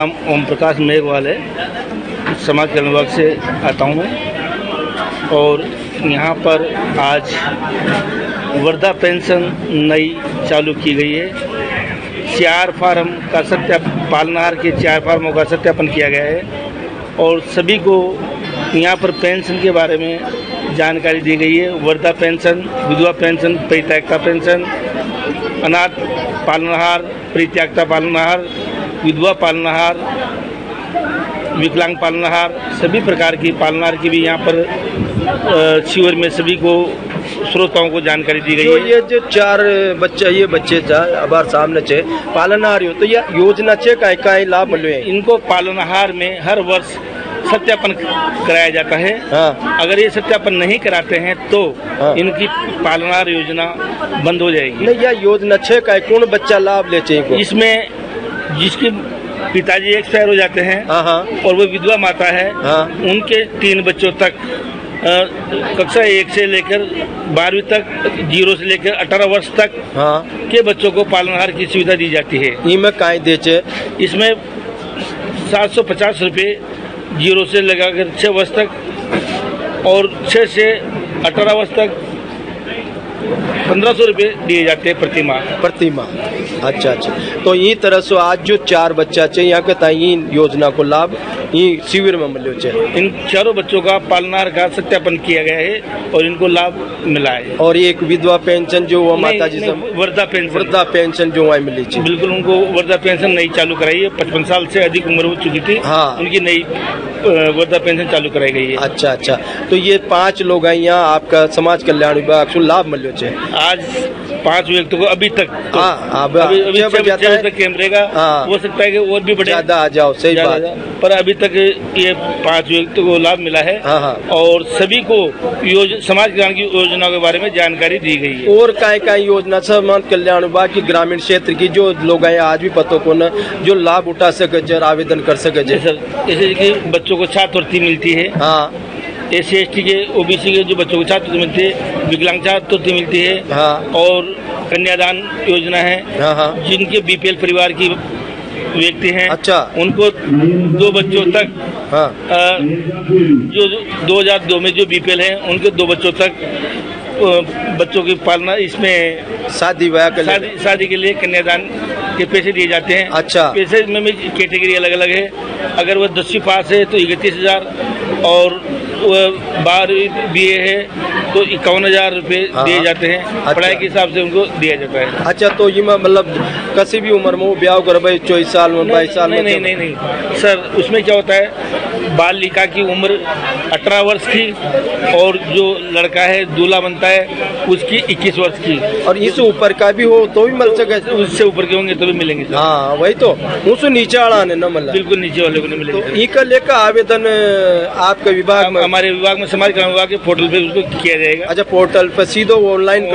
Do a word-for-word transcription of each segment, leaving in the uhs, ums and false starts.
हम ओम प्रकाश मेघवाल है, समाज कल्याण विभाग से आता हूँ और यहाँ पर आज वृद्धा पेंशन नई चालू की गई है। चार फार्म का सत्यापन, पालनहार के चार फार्मों का सत्यापन किया गया है और सभी को यहाँ पर पेंशन के बारे में जानकारी दी गई है। वृद्धा पेंशन, विधवा पेंशन, परित्यक्ता पेंशन, अनाथ पालनहार, परित्यक्ता पालनहार, विधवा पालनहार, विकलांग पालनहार, सभी प्रकार की पालनहार की भी यहाँ पर शिविर में सभी को श्रोताओं को जानकारी दी गई है। ये जो चार बच्चे ये बच्चे अबार सामने छे पालनहार हो तो ये योजना छे का काय लाभ मिले? इनको पालनहार में हर वर्ष सत्यापन कराया जाता है। हाँ। अगर ये सत्यापन नहीं कराते हैं तो हाँ। इनकी पालनहार योजना बंद हो जाएगी। नहीं, यह योजना छे का कौन बच्चा लाभ ले चाहिए? इसमें जिसके पिताजी एक्सपायर हो जाते हैं और वो विधवा माता है, उनके तीन बच्चों तक कक्षा एक से लेकर बारहवीं तक, जीरो से लेकर अठारह वर्ष तक के बच्चों को पालनहार की सुविधा दी जाती है। इनमें काय देचे? इसमें सात सौ पचास रूपये जीरो से लगाकर छह वर्ष तक और छह से अठारह वर्ष तक पंद्रह सौ रूपये दिए जाते हैं प्रति माह। प्रति माह, अच्छा अच्छा। तो ये तरह से आज जो चार बच्चा चाहिए यहाँ के ताई योजना को लाभ ये शिविर में मिलो चाहिए। इन चारों बच्चों का पालनहार का सत्यापन किया गया है और इनको लाभ मिला है। और एक विधवा पेंशन जो वो माता जी से वृद्धा पेंशन वृद्धा पेंशन जो वहाँ मिली थी, बिल्कुल उनको वृद्धा पेंशन नई चालू कराई है। पचपन साल से अधिक उम्र हो चुकी थी, हाँ, उनकी नई वृद्धा पेंशन चालू कराई गई है। अच्छा अच्छा। तो ये पाँच लोग हैं यहाँ आपका समाज कल्याण विभाग से लाभ मिलो चाहिए। आज पांच व्यक्ति को अभी तक तो हाँ, अभी अभी छह बजे तक कैंप रहेगा। हाँ, हो सकता है कि और भी बढ़े, ज्यादा आ जाओ, सही बात। पर अभी तक ये पांच व्यक्ति को लाभ मिला है। हाँ हाँ। और सभी को योजना, समाज कल्याण की योजनाओं के बारे में जानकारी दी गई है। और काय काय योजना समाज कल्याण विभाग की ग्रामीण क्षेत्र की जो लोग हैं आज भी पतों को न जो लाभ उठा सके, आवेदन कर सके? जैसे कि बच्चों को छात्रवृत्ति मिलती है, हाँ, एस सी एस टी के, ओबीसी के जो बच्चों को छात्रवृत्ति मिलती है, विकलांग छात्रवृत्ति मिलती है, हाँ, और कन्यादान योजना है, हाँ हाँ, जिनके बीपीएल परिवार की व्यक्ति हैं, अच्छा, उनको दो बच्चों तक, हाँ, आ, जो दो हजार दो में जो बीपीएल हैं उनके दो बच्चों तक बच्चों की पालना, इसमें शादी ब्याह के शादी शादी के लिए कन्यादान के पैसे दिए जाते हैं। अच्छा। पैसे में भी कैटेगरी अलग अलग है। अगर वह दसवीं पास है तो इकतीस हजार और वह बारहवीं बी ए है तो इक्यावन हजार रूपए दिए जाते हैं। अच्छा। पढ़ाई के हिसाब से उनको दिया जाता है। अच्छा। तो ये मतलब किसी भी उम्र में ब्याह कर भाई चौबीस साल में, बाईस साल में? नहीं नहीं नहीं सर, उसमें क्या होता है, बालिका की उम्र अठारह वर्ष की और जो लड़का है दूल्हा बनता है उसकी इक्कीस वर्ष की। और इससे ऊपर का भी हो तो भी मिल सके? उससे ऊपर के होंगे तो भी मिलेंगे सर। हाँ वही तो, उससे नीचे वाला ने न मिला? बिल्कुल नीचे वाले को नहीं मिलेंगे। तो इनका लेकर आवेदन आपके विभाग में? हमारे विभाग में समाज कल्याण विभाग के पोर्टल पे उसको किया जाएगा। अच्छा, पोर्टल पे सीधो ऑनलाइन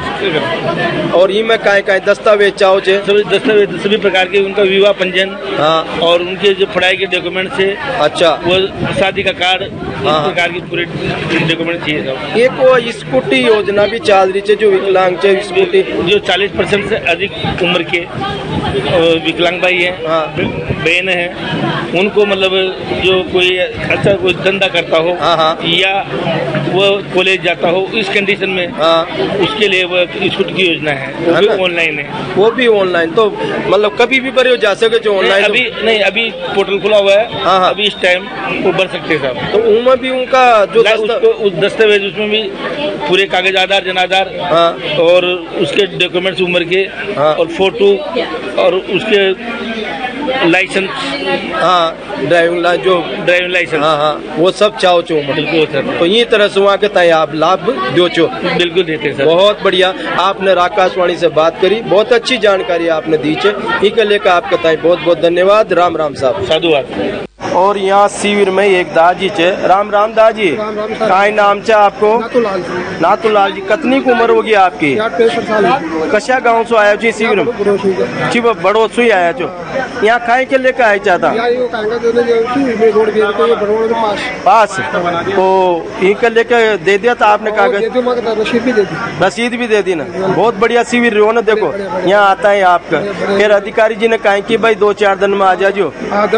ऑनलाइन। और ये में काय काय दस्तावेज चाहो? सभी दस्तावेज, सभी प्रकार के, उनका विवाह पंजीयन, हाँ, और उनके जो पढ़ाई के डॉक्यूमेंट है, अच्छा, वो शादी का कार्ड, हाँ, इस प्रकार की पूरे डॉक्यूमेंट चाहिए सब। एक वो स्कूटी योजना भी चल रही है जो विकलांग स्कूटी, जो चालीस परसेंट से अधिक उम्र के विकलांग भाई है, हाँ, बहन है, उनको मतलब जो कोई अच्छा कोई धंधा करता हो, हाँ हाँ, या वो कॉलेज जाता हो इस कंडीशन में, हाँ, उसके लिए वो स्कूटी की योजना है, वो भी ऑनलाइन है। वो भी ऑनलाइन, तो मतलब कभी भी भरे जा सके जो ऑनलाइन? अभी नहीं, अभी पोर्टल खुला हुआ है। हाँ हाँ। अभी इस टाइम वो भर सकते हैं साहब। तो उनमें भी उनका जो उस दस्तावेज, उसमें भी पूरे कागज, आधार, जनाधार, हाँ, और उसके डॉक्यूमेंट्स उम्र के, हाँ, और फोटो और उसके लाइसेंस, हाँ, ड्राइविंग लाइसेंस, जो ड्राइविंग लाइसेंस, हाँ हाँ, वो सब चाहो चो। बिल्कुल सर। तो ये तरह से वहाँ के तय आप लाभ दो चो? बिल्कुल देते सर। बहुत बढ़िया। आपने आकाशवाणी से बात करी, बहुत अच्छी जानकारी आपने दी है। इसके लेकर आपके तय बहुत बहुत धन्यवाद। राम राम साहब। साधुवाद। और यहाँ शिविर में एक दाजी चे। राम राम दाजी, काय नाम चे आपको? नातूलाल नातूलाल जी, कितनी उम्र होगी आपकी? कशा गाँव से आया जी शिविर में? जी वो बड़ो सुई आया जो यहाँ खाए के लेकर आए चाहता पास तो इनके लेकर दे दिया था आपने कागज? रसीद भी दे दी। रसीद भी दे दी ना। बहुत बढ़िया शिविर रहो ना। देखो यहाँ आता है आपका, फिर अधिकारी जी ने कहा कि भाई दो चार दिन में आ जाओ।